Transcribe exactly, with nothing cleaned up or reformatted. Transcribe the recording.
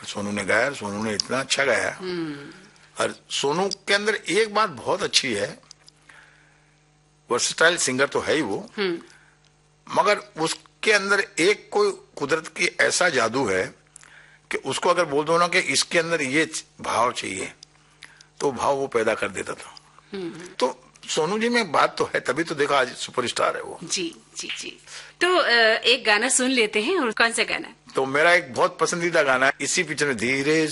सोनू ने गाया, सोनू ने इतना अच्छा गाया। और सोनू के अंदर एक बात बहुत अच्छी है, वर्सटाइल सिंगर तो है ही वो, मगर उसके अंदर एक कोई कुदरत की ऐसा जादू है कि उसको अगर बोल दो ना कि इसके अंदर ये भाव चाहिए, तो भाव वो पैदा कर देता था। तो सोनू जी में बात तो है, तभी तो देखा आज सुपरस्टार है वो। जी जी जी। तो एक गाना सुन लेते हैं, और कौन सा गाना? तो मेरा एक बहुत पसंदीदा गाना है इसी पिक्चर में, धीरे